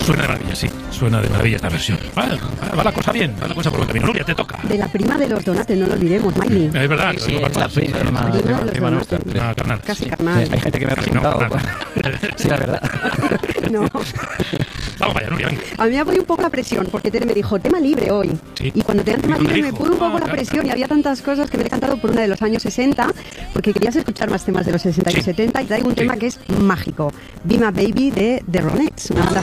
Suena de maravilla, sí. Suena de maravilla esta versión. Va la cosa bien, va la cosa por el camino. Nuria, te toca. De la prima de los Donates, no lo olvidemos, Miley. Es verdad. Sí, es la prima nuestra. Carnal. Casi carnal. Hay gente que me ha preguntado. Sí, la verdad. No. Vamos allá, Nuria, venga. A mí me ha podido un poco la presión, porque Tere me dijo, tema libre hoy. Sí. Y cuando te dan tema libre me dijo? puso un poco la Claro, presión claro. y había tantas cosas que me he cantado por una de los años 60, porque querías escuchar más temas de los 60 y Sí. 70, y traigo un tema que es mágico. Be My Baby de The Ronettes, una banda